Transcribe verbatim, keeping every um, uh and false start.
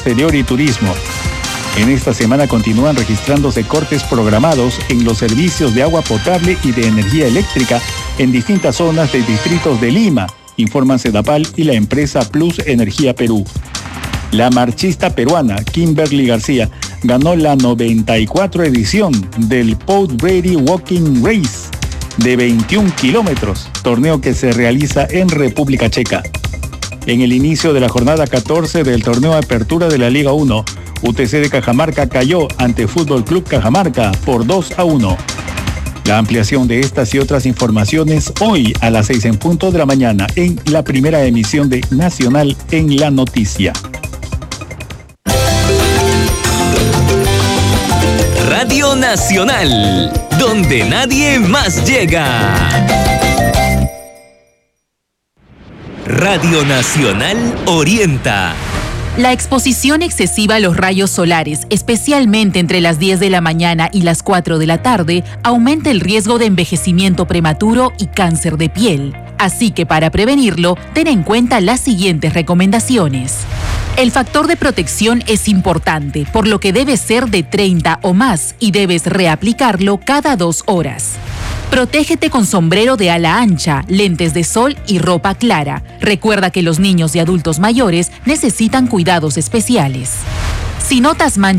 Exterior y Turismo. En esta semana continúan registrándose cortes programados en los servicios de agua potable y de energía eléctrica en distintas zonas de distritos de Lima, informan Sedapal y la empresa Plus Energía Perú. La marchista peruana Kimberly García ganó la noventa y cuatro edición del Port Ready Walking Race de veintiún kilómetros, torneo que se realiza en República Checa. En el inicio de la jornada catorce del torneo de apertura de la Liga uno, U T C de Cajamarca cayó ante Fútbol Club Cajamarca por dos a uno. La ampliación de estas y otras informaciones hoy a las seis en punto de la mañana en la primera emisión de Nacional en la Noticia. Radio Nacional, donde nadie más llega. Radio Nacional orienta. La exposición excesiva a los rayos solares, especialmente entre las diez de la mañana y las cuatro de la tarde, aumenta el riesgo de envejecimiento prematuro y cáncer de piel. Así que para prevenirlo, ten en cuenta las siguientes recomendaciones. El factor de protección es importante, por lo que debe ser de treinta o más y debes reaplicarlo cada dos horas. Protégete con sombrero de ala ancha, lentes de sol y ropa clara. Recuerda que los niños y adultos mayores necesitan cuidados especiales. Si notas manchas